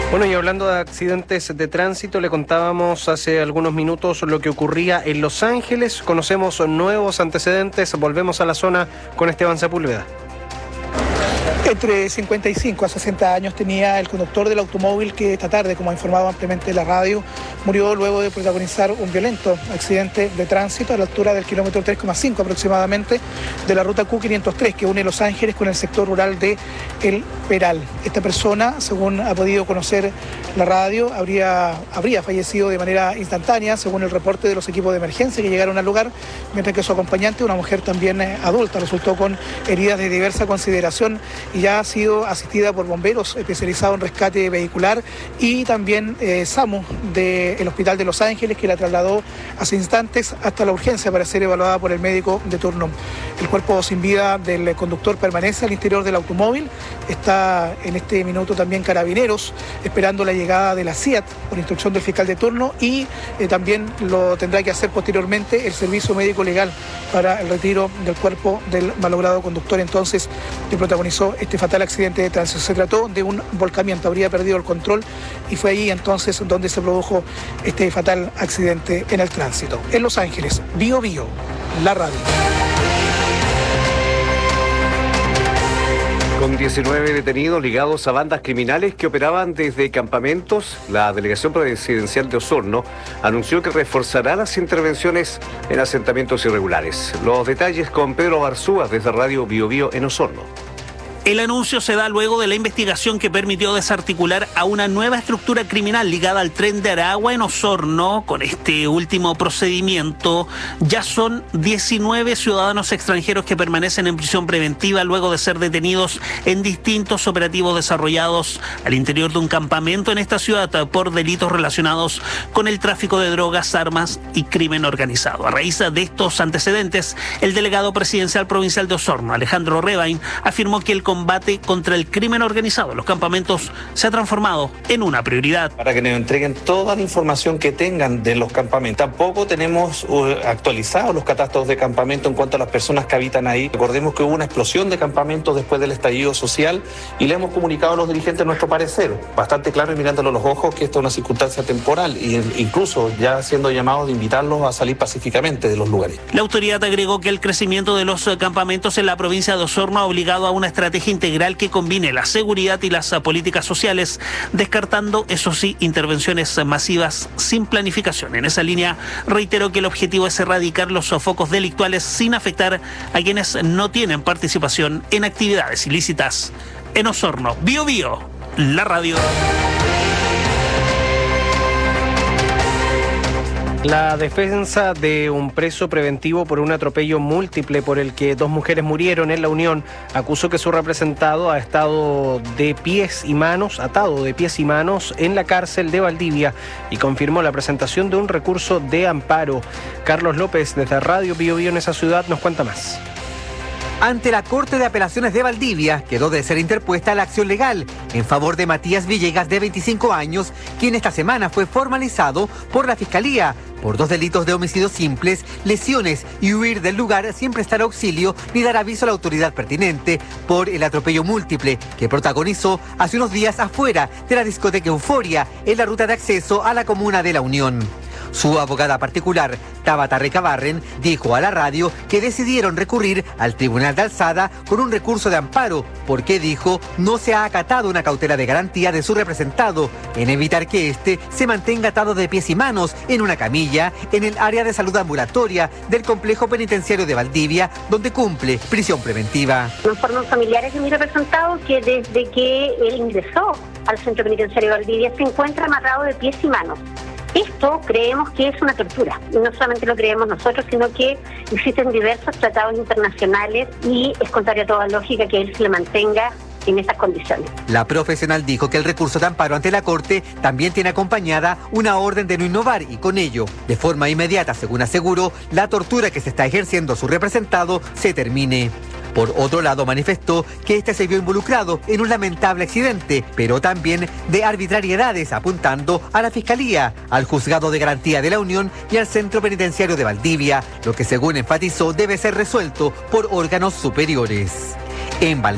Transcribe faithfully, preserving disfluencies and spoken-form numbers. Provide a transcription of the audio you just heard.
Bueno, y hablando de accidentes de tránsito, le contábamos hace algunos minutos lo que ocurría en Los Ángeles. Conocemos nuevos antecedentes. Volvemos a la zona con Esteban Sepúlveda. Entre cincuenta y cinco a sesenta años tenía el conductor del automóvil que esta tarde, como ha informado ampliamente la radio, murió luego de protagonizar un violento accidente de tránsito a la altura del kilómetro tres coma cinco aproximadamente de la ruta Q quinientos tres que une Los Ángeles con el sector rural de El Peral. Esta persona, según ha podido conocer la radio, habría, habría fallecido de manera instantánea, según el reporte de los equipos de emergencia que llegaron al lugar, mientras que su acompañante, una mujer también adulta, resultó con heridas de diversa consideración y ya ha sido asistida por bomberos especializados en rescate vehicular y también eh, SAMU del Hospital de Los Ángeles, que la trasladó hace instantes hasta la urgencia para ser evaluada por el médico de turno. El cuerpo sin vida del conductor permanece al interior del automóvil. Está en este minuto también Carabineros esperando la llegada de la C I A T por instrucción del fiscal de turno y eh, también lo tendrá que hacer posteriormente el servicio médico legal para el retiro del cuerpo del malogrado conductor entonces que protagonizó este fatal accidente de tránsito. Se trató de un volcamiento, habría perdido el control y fue ahí entonces donde se produjo este fatal accidente en el tránsito. En Los Ángeles, Bio Bio, la radio. Con diecinueve detenidos ligados a bandas criminales que operaban desde campamentos, la Delegación Presidencial de Osorno anunció que reforzará las intervenciones en asentamientos irregulares. Los detalles con Pedro Barzúa desde Radio Bio Bio en Osorno. El anuncio se da luego de la investigación que permitió desarticular a una nueva estructura criminal ligada al Tren de Aragua en Osorno. Con este último procedimiento ya son diecinueve ciudadanos extranjeros que permanecen en prisión preventiva luego de ser detenidos en distintos operativos desarrollados al interior de un campamento en esta ciudad por delitos relacionados con el tráfico de drogas, armas y crimen organizado. A raíz de estos antecedentes, el delegado presidencial provincial de Osorno, Alejandro Rebain, afirmó que el combate contra el crimen organizado en los campamentos se ha transformado en una prioridad. Para que nos entreguen toda la información que tengan de los campamentos. Tampoco tenemos uh, actualizados los catastros de campamento en cuanto a las personas que habitan ahí. Recordemos que hubo una explosión de campamentos después del estallido social y le hemos comunicado a los dirigentes nuestro parecer, bastante claro y mirándolo a los ojos, que esta es una circunstancia temporal e incluso ya siendo llamados de invitarlos a salir pacíficamente de los lugares. La autoridad agregó que el crecimiento de los campamentos en la provincia de Osorno ha obligado a una estrategia integral que combine la seguridad y las políticas sociales, descartando, eso sí, intervenciones masivas sin planificación. En esa línea, reitero que el objetivo es erradicar los focos delictuales sin afectar a quienes no tienen participación en actividades ilícitas. En Osorno, Bio Bio, la radio. La defensa de un preso preventivo por un atropello múltiple por el que dos mujeres murieron en La Unión acusó que su representado ha estado de pies y manos, atado de pies y manos en la cárcel de Valdivia y confirmó la presentación de un recurso de amparo. Carlos López desde Radio Bio Bio en esa ciudad nos cuenta más. Ante la Corte de Apelaciones de Valdivia, quedó de ser interpuesta la acción legal en favor de Matías Villegas, de veinticinco años, quien esta semana fue formalizado por la Fiscalía por dos delitos de homicidios simples, lesiones y huir del lugar sin prestar auxilio ni dar aviso a la autoridad pertinente por el atropello múltiple que protagonizó hace unos días afuera de la discoteca Euforia en la ruta de acceso a la comuna de La Unión. Su abogada particular, Tabata Recabarren, dijo a la radio que decidieron recurrir al Tribunal de Alzada con un recurso de amparo porque, dijo, no se ha acatado una cautela de garantía de su representado en evitar que éste se mantenga atado de pies y manos en una camilla en el área de salud ambulatoria del complejo penitenciario de Valdivia, donde cumple prisión preventiva. Me informan familiares de mi representado que desde que él ingresó al centro penitenciario de Valdivia se encuentra amarrado de pies y manos. Esto creemos que es una tortura, y no solamente lo creemos nosotros, sino que existen diversos tratados internacionales y es contrario a toda lógica que él se le mantenga en esas condiciones. La profesional dijo que el recurso de amparo ante la Corte también tiene acompañada una orden de no innovar y con ello, de forma inmediata, según aseguró, la tortura que se está ejerciendo a su representado se termine. Por otro lado, manifestó que este se vio involucrado en un lamentable accidente, pero también de arbitrariedades, apuntando a la Fiscalía, al Juzgado de Garantía de la Unión y al Centro Penitenciario de Valdivia, lo que según enfatizó debe ser resuelto por órganos superiores. En Valdivia,